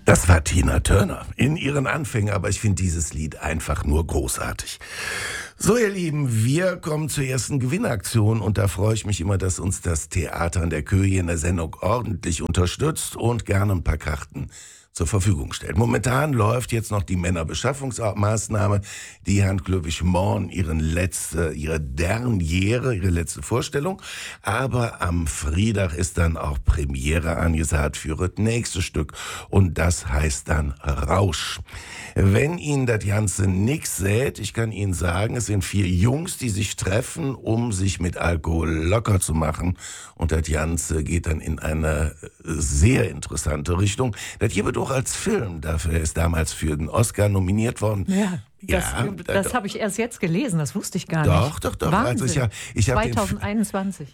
Das war Tina Turner in ihren Anfängen, aber ich finde dieses Lied einfach nur großartig. So, ihr Lieben, wir kommen zur ersten Gewinnaktion und da freue ich mich immer, dass uns das Theater an der Köhe in der Sendung ordentlich unterstützt und gerne ein paar Karten zur Verfügung stellt. Momentan läuft jetzt noch die Männerbeschaffungsmaßnahme, die Herrn Klöbig morgen ihre Derniere, ihre letzte Vorstellung. Aber am Freitag ist dann auch Premiere angesagt für das nächste Stück und das heißt dann Rausch. Wenn Ihnen das Ganze nix sät, ich kann Ihnen sagen, es sind 4 Jungs, die sich treffen, um sich mit Alkohol locker zu machen. Und das Ganze geht dann in eine sehr interessante Richtung. Das hier wird auch als Film, dafür ist damals für den Oscar nominiert worden. Ja. Das habe ich erst jetzt gelesen, das wusste ich gar nicht. Doch. Wahnsinn. Also ich hab 2021.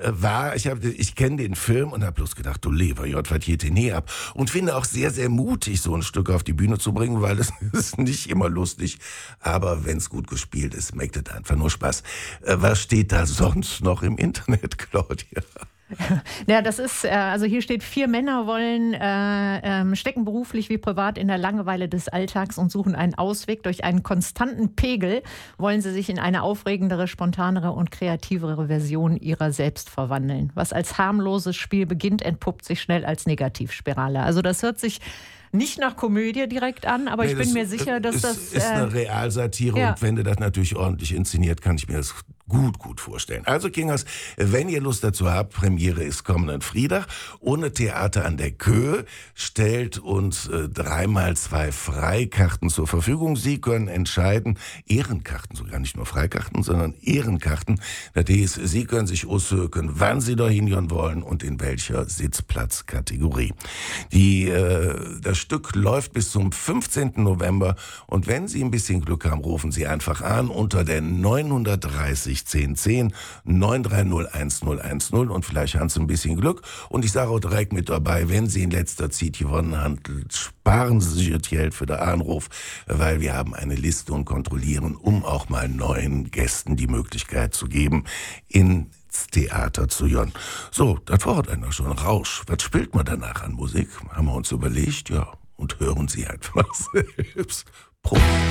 Ich kenne den Film und habe bloß gedacht, du lieber J, was geht denn hier ab? Und finde auch sehr, sehr mutig, so ein Stück auf die Bühne zu bringen, weil es ist nicht immer lustig. Aber wenn es gut gespielt ist, macht es einfach nur Spaß. Was steht da sonst noch im Internet, Claudia? Ja, das ist, also hier steht, 4 Männer wollen, stecken beruflich wie privat in der Langeweile des Alltags und suchen einen Ausweg. Durch einen konstanten Pegel wollen sie sich in eine aufregendere, spontanere und kreativere Version ihrer selbst verwandeln. Was als harmloses Spiel beginnt, entpuppt sich schnell als Negativspirale. Also das hört sich nicht nach Komödie direkt an, aber ich bin mir sicher, dass das ist eine Realsatire ja. Und wenn du das natürlich ordentlich inszeniert, kann ich mir das gut vorstellen. Also Kingers, wenn ihr Lust dazu habt, Premiere ist kommenden Freitag, ohne Theater an der Köhe, stellt uns 3x2 Freikarten zur Verfügung. Sie können entscheiden, Ehrenkarten, sogar nicht nur Freikarten, sondern Ehrenkarten. Das heißt, Sie können sich aussuchen, wann Sie da hingehen wollen und in welcher Sitzplatzkategorie. Das Stück läuft bis zum 15. November und wenn Sie ein bisschen Glück haben, rufen Sie einfach an unter der 930 1010 930 1010 und vielleicht haben Sie ein bisschen Glück. Und ich sage auch direkt mit dabei, wenn Sie in letzter Zeit gewonnen haben, sparen Sie sich das Geld für den Anruf, weil wir haben eine Liste und kontrollieren, um auch mal neuen Gästen die Möglichkeit zu geben, ins Theater zu gehen. So, das war dann schon Rausch. Was spielt man danach an Musik? Haben wir uns überlegt, ja, und hören Sie einfach selbst. Prost.